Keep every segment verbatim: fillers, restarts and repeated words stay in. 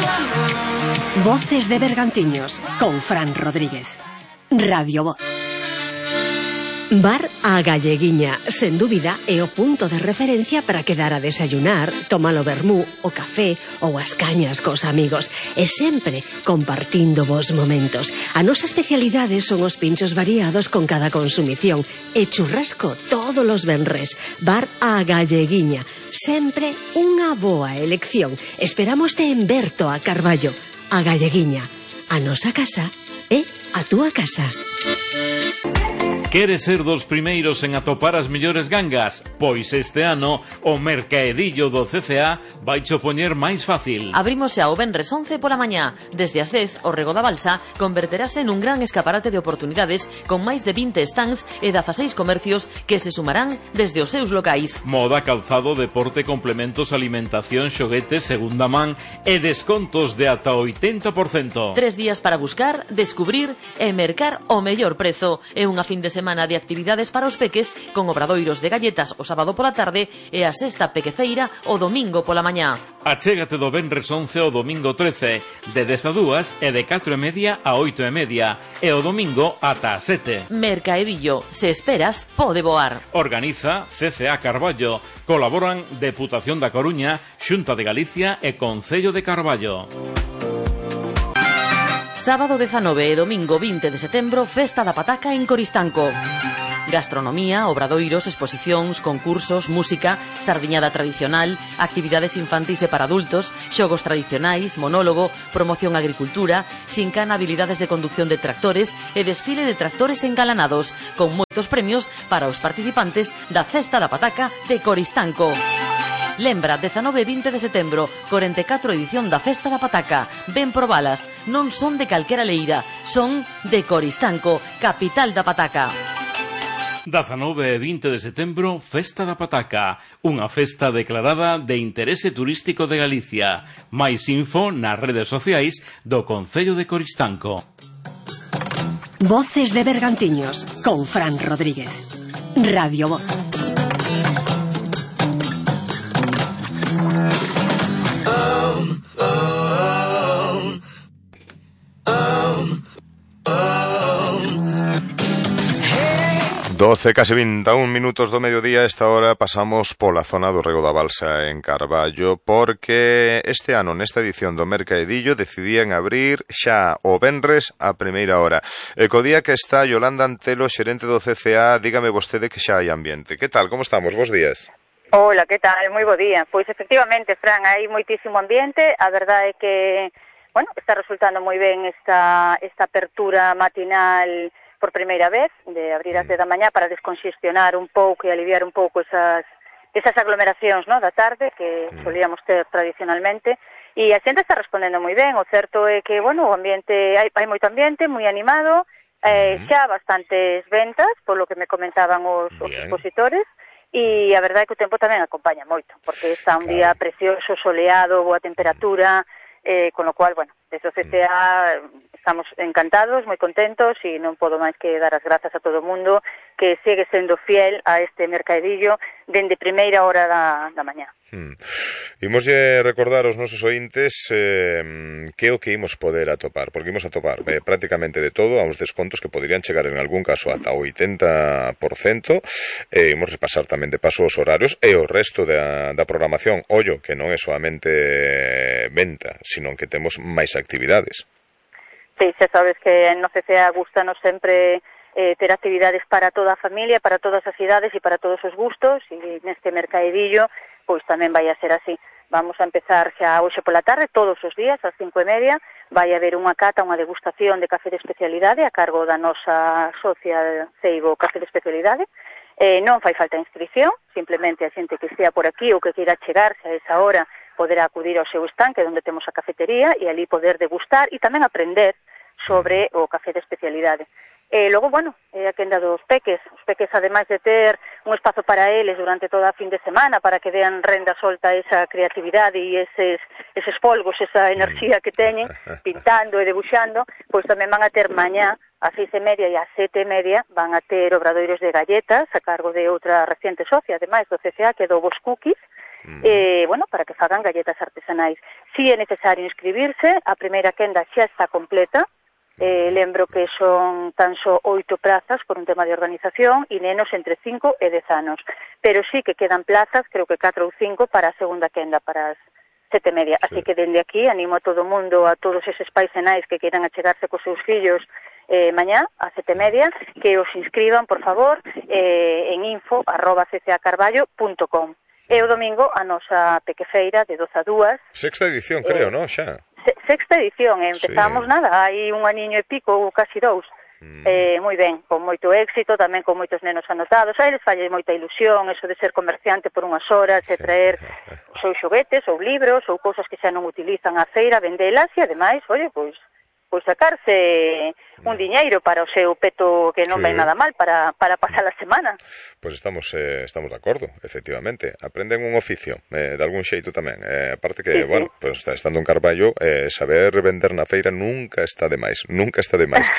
Voces de Bergantiños, con Fran Rodríguez. Radio Voz. Bar A Galleguiña, sen dúbida, é o punto de referencia para quedar a desayunar, tomar o vermú, o café ou as cañas cos amigos, e sempre compartindo vos momentos. A nosa especialidade son os pinchos variados con cada consumición e churrasco todos os venres. Bar A Galleguiña, sempre unha boa elección. Esperámoste en Berto a Carballo. A Galleguiña, a nosa casa é a túa casa. Queres ser dos primeiros en atopar as mellores gangas? Pois este ano o mercaedillo do C C A vai cho poñer máis fácil. Abrimos xa o venres once pola mañá. Desde as dez, o Rego da Balsa converterase nun gran escaparate de oportunidades con máis de vinte stands e dezaseis comercios que se sumarán desde os seus locais. Moda, calzado, deporte, complementos, alimentación, xoguetes, segunda man e descontos de ata oitenta por cento. Tres días para buscar, descubrir e mercar o mellor prezo. É unha fin de semana semana de actividades para os peques con obradoiros de galletas o sábado pola tarde e a sexta pequeceira o domingo pola mañá. Achégate do venres once ao domingo trece, de dez a dúas e de catro e media a oito e media, e o domingo ata a sete. Mercaedillo, se esperas, pode voar. Organiza C C A Carballo. Colaboran Deputación da Coruña, Xunta de Galicia e Concello de Carballo. Sábado dezanove e domingo vinte de setembro, Festa da Pataca en Coristanco. Gastronomía, obradoiros, exposicións, concursos, música, sardiñada tradicional, actividades infantis e para adultos, xogos tradicionais, monólogo, promoción agricultura, xincana, habilidades de conducción de tractores e desfile de tractores engalanados, con moitos premios para os participantes da Festa da Pataca de Coristanco. Lembra, dezanove e vinte de setembro, corenta e catro edición da Festa da Pataca. Ven probalas, non son de calquera leira, son de Coristanco, capital da pataca. dezanove e vinte de setembro, Festa da Pataca, unha festa declarada de interese turístico de Galicia. Mais info nas redes sociais do Concello de Coristanco. Voces de Bergantiños, con Fran Rodríguez. Radio Voz. doce, case vinte e un minutos do mediodía. Esta hora pasamos pola zona do Rego da Balsa en Carballo, porque este ano, nesta edición do Mercaedillo, decidían abrir xa o venres a primeira hora. E co día que está Yolanda Antelo, xerente do C C A, dígame vostede que xa hai ambiente. Que tal, como estamos? Bos días. Hola, que tal? Moi bo día. Pois efectivamente, Fran, hai moitísimo ambiente. A verdade é que, bueno, está resultando moi ben esta, esta apertura matinal por primeira vez, de abrir ás dez da mañá para desconxestionar un pouco e aliviar un pouco esas, esas aglomeracións, no, da tarde que solíamos ter tradicionalmente, e a xente está respondendo moi ben. O certo é que, bueno, o ambiente, hai, hai moito ambiente, moi animado, eh, xa bastantes ventas, polo que me comentaban os, os expositores, e a verdade é que o tempo tamén acompaña moito, porque está un día precioso, soleado, boa temperatura, eh, con lo cual, bueno, desde o C C A estamos encantados, moi contentos, e non podo máis que dar as grazas a todo o mundo que segue sendo fiel a este mercadillo dende primeira hora da, da mañá. Hmm. Imoslle recordar aos nosos ointes eh, que é o que imos poder atopar, porque imos atopar eh, prácticamente de todo, a uns descontos que poderían chegar en algún caso ata o oitenta por cento, e imos repasar tamén de paso os horarios e o resto da, da programación. Ollo, que non é solamente venta, sino que temos máis actividades. Sí, xa sabes que no C C A gustanos sempre eh, ter actividades para toda a familia, para todas as idades e para todos os gustos, e neste mercadillo pois tamén vai a ser así. Vamos a empezar xa hoxe pola tarde, todos os días, ás cinco e media, vai haber unha cata, unha degustación de café de especialidade a cargo da nosa socia Ceibo Café de Especialidade. Eh, non fai falta inscripción, simplemente a xente que estea por aquí ou que queira chegarse a esa hora poderá acudir ao seu estanque onde temos a cafetería e ali poder degustar e tamén aprender sobre o café de especialidade. E logo, bueno, é a quenda dos peques. Os peques, ademais de ter un espazo para eles durante toda a fin de semana para que dean renda solta a esa creatividade e eses, eses polvos, esa enerxía que teñen pintando e debuxando, pois tamén van a ter mañá ás seis e media e ás sete e media van a ter obradoiros de galletas a cargo de outra reciente socia, ademais do C C A, que é do Bos Cookies, mm. eh, bueno, para que fagan galletas artesanais. Si é necesario inscribirse, a primeira quenda xa está completa. Eh, lembro que son tan só oito plazas por un tema de organización e nenos entre cinco e dez anos. Pero sí que quedan plazas, creo que catro ou cinco, para a segunda quenda, para as sete e media. Sí. Así que dende aquí animo a todo o mundo, a todos eses pais e nais que queiran achegarse cos seus fillos eh, mañá, a sete e media, que os inscriban, por favor, eh, en info arroba c c a carballo punto com. E o domingo a nosa pequefeira de doce a dúas. Sexta edición, creo, eh, non? Xa. Sexta edición, empezamos sí. nada, hai un aniño e pico, casi dous, mm. eh, moi ben, con moito éxito, tamén con moitos nenos anotados, a eles falle moita ilusión, eso de ser comerciante por unhas horas, e traer os seus xoguetes, ou libros, ou cousas que xa non utilizan a feira, vendelas, e ademais, oye, pois, pois sacarse un diñeiro para o seu peto que non sí. vai nada mal para, para pasar a semana. Pois estamos eh, estamos de acordo, efectivamente. Aprenden un oficio, eh, de algún xeito tamén. Eh, aparte que, sí, bueno, sí. pues, estando en Carballo, eh, saber vender na feira nunca está de máis, nunca está de máis.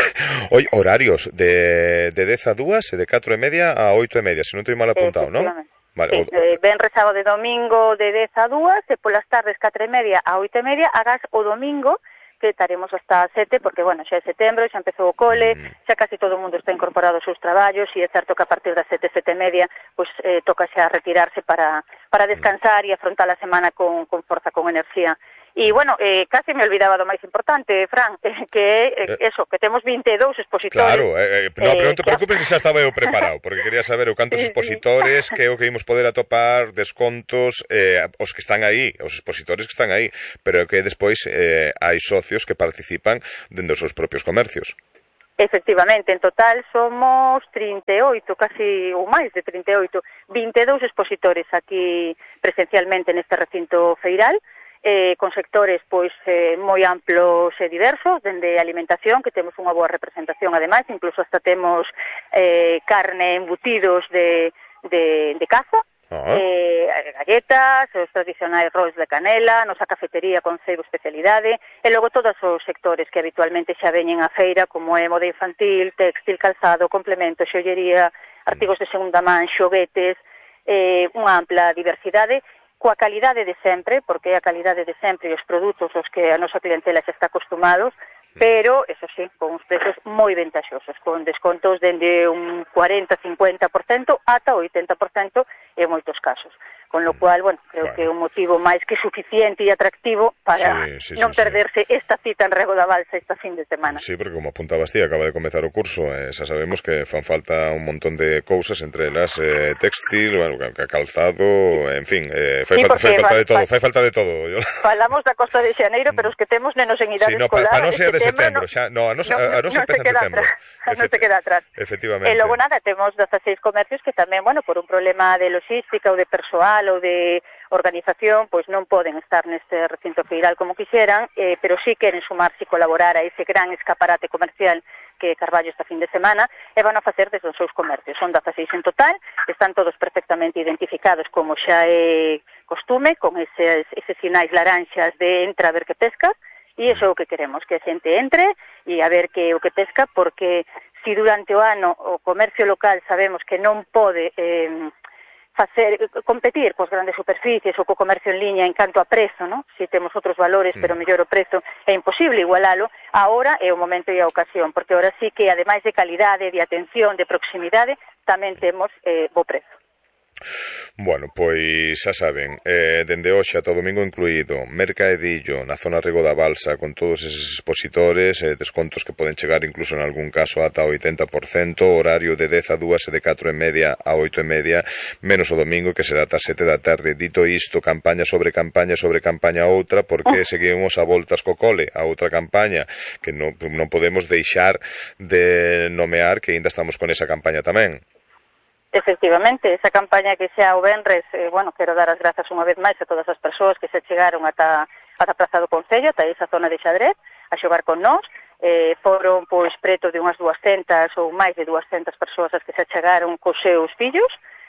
Oi, horarios de, de dez a dúas e de catro e media a oito e media, se non estou mal apuntado, non? Vale, sí, o... eh, venres sábado de domingo de dez a dúas e polas tardes catro e media a oito e media, hagas o domingo que estaremos hasta as sete, porque, bueno, xa é setembro, xa empezou o cole, mm. xa casi todo o mundo está incorporado aos seus traballos, e é certo que a partir das sete, sete e media, pois eh, toca xa retirarse para, para descansar e afrontar a semana con, con forza, con enerxía. E, bueno, eh, casi me olvidaba do máis importante, Fran, eh, que é eh, eso, que temos vinte e dous expositores. Claro, eh, eh, no, pero non te preocupes que xa estaba eu preparado, porque quería saber o cantos expositores, que é o que imos poder atopar, descontos, eh, os que están aí, os expositores que están aí, pero que despois eh, hai socios que participan dentro dos seus propios comercios. Efectivamente, en total somos trinta e oito, casi ou máis de trinta e oito, vinte e dous expositores aquí presencialmente neste recinto feiral, eh, con sectores pois eh, moi amplos e diversos, dende alimentación, que temos unha boa representación ademais, incluso hasta temos eh, carne, embutidos de, de, de caza, uh-huh. eh, galletas, os tradicionais rolls de canela, nosa cafetería con cero especialidade, e logo todos os sectores que habitualmente xa veñen á feira, como é moda infantil, textil, calzado, complemento, xollería, artigos de segunda man, xoguetes, eh, unha ampla diversidade, coa calidade de sempre, porque é a calidade de sempre e os produtos aos que a nosa clientela xa está acostumados, pero, eso sí, con uns prezos moi ventaxosos, con descontos dende un cuarenta a cincuenta por cento ata oitenta por cento en moitos casos. Con lo cual, bueno, creo bueno. que é un motivo máis que suficiente e atractivo para sí, sí, non sí, perderse sí. esta cita en Rego da Balsa esta fin de semana. Sí, porque como apuntabas ti, acaba de comezar o curso, eh, xa sabemos que fan falta un montón de cousas, entre elas eh, textil, bueno, calzado, en fin, eh, fai, sí, falta, fai falta de todo, fai falta de todo. Falamos da Costa de Xaneiro, pero os que temos nenos en idade sí, no, escolar... Pa, pa non ser de setembro, xa, no, a non, no, a non se empeza en setembro. Atrás, non se queda atrás. Efectivamente. E logo nada, temos dezaseis comercios que tamén, bueno, por un problema de logística ou de persoal ou de organización, pois non poden estar neste recinto feiral como quixeran, eh, pero sí queren sumarse e colaborar a ese gran escaparate comercial que Carballo esta fin de semana, e van a facer desde os seus comercios. Son dezaseis en total, están todos perfectamente identificados como xa é costume, con eses, eses sinais laranxas de entra a ver que pescas, e iso é o que queremos, que a xente entre e a ver que o que pesca, porque si durante o ano o comercio local sabemos que non pode eh, facer, competir cos grandes superficies ou co comercio en liña en canto a prezo, ¿no? Si temos outros valores, pero mellor o prezo, é imposible igualalo, agora é o momento e a ocasión, porque agora sí que, ademais de calidade, de atención, de proximidade, tamén temos eh, bo prezo. Bueno, pois xa saben, eh, dende hoxe ata o domingo incluído, mercadillo na zona Rego da Balsa con todos eses expositores, eh, descontos que poden chegar incluso en algún caso ata oitenta por cento, horario de dez a dúas e de catro e media a oito e media, menos o domingo que será ata sete da tarde. Dito isto, campaña sobre campaña sobre campaña outra, porque seguimos a voltas co cole, a outra campaña que non, non podemos deixar de nomear, que ainda estamos con esa campaña tamén. Efectivamente, esa campaña que xa o venres, eh, bueno, quero dar as grazas unha vez máis a todas as persoas que se chegaron ata, ata a Praza do Concello, ata esa zona de xadrez, a xogar con nós, eh, foron pois preto de unhas duascentas ou máis de duascentas persoas as que se chegaron cos seus fillos,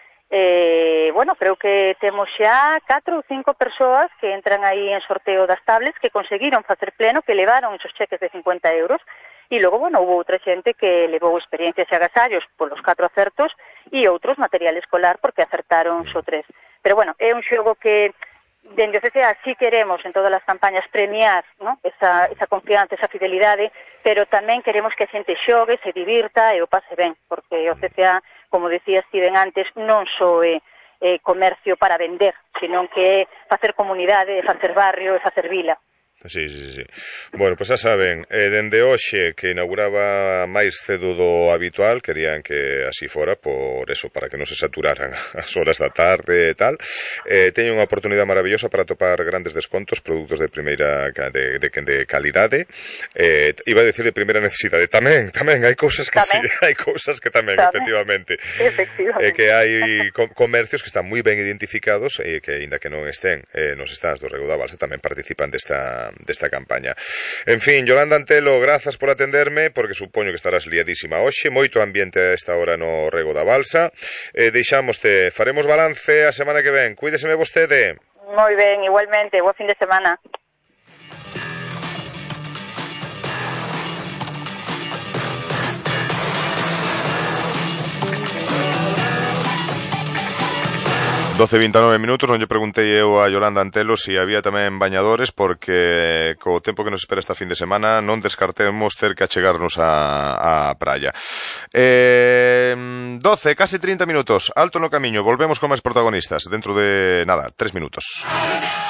eh, bueno, creo que temos xa catro ou cinco persoas que entran aí en sorteo das tablets que conseguiron facer pleno, que levaron esos cheques de cincuenta euros, e logo, bueno, houve outra xente que levou experiencias e agasallos polos catro acertos e outros material escolar porque acertaron só tres. Pero, bueno, é un xogo que dende o C C A sí queremos en todas as campañas premiar, ¿no? esa, esa confianza, esa fidelidade, pero tamén queremos que a xente xogue, se divirta e o pase ben, porque o C C A, como decía Steven antes, non só é eh, comercio para vender, senón que é facer comunidade, facer barrio e facer vila. Sí, sí, sí. Bueno, pois pues xa saben, eh, dende hoxe que inauguraba máis cedo do habitual, querían que así fora, por eso, para que non se saturaran as horas da tarde e tal, eh, teñen unha oportunidade maravillosa para topar grandes descontos, produtos de primeira de, de, de calidade, eh, iba a decir de primeira necesidade, tamén, tamén, hai cousas que tamén. Sí, hai cousas que tamén, tamén. efectivamente, efectivamente. Eh, que hai co comercios que están moi ben identificados e que, aínda que non estén eh, nos stands do Rego da Balsa, tamén participan desta desta campaña. En fin, Yolanda Antelo, grazas por atenderme, porque supoño que estarás liadísima hoxe, moito ambiente a esta hora no Rego da Balsa. Eh, deixámoste, faremos balance a semana que ven. Cuídeseme vostede. Moi ben, igualmente, bo fin de semana. doce e vinte e nove minutos, non lle preguntei eu a Yolanda Antelo se si había tamén bañadores, porque co tempo que nos espera esta fin de semana non descartemos ter que achegarnos a, a praia. Eh, doce, case trinta minutos, alto no camiño, volvemos con máis protagonistas dentro de, nada, tres minutos.